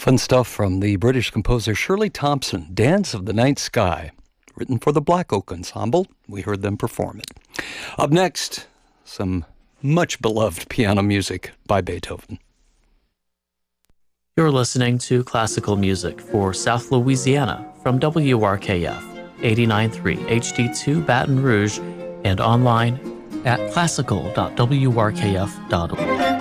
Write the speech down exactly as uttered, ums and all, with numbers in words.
Fun stuff from the British composer Shirley Thompson, Dance of the Night Sky, written for the Black Oak Ensemble. We heard them perform it. Up next, some much beloved piano music by Beethoven. You're listening to classical music for South Louisiana from W R K F eighty-nine point three H D two Baton Rouge and online at classical dot w r k f dot org.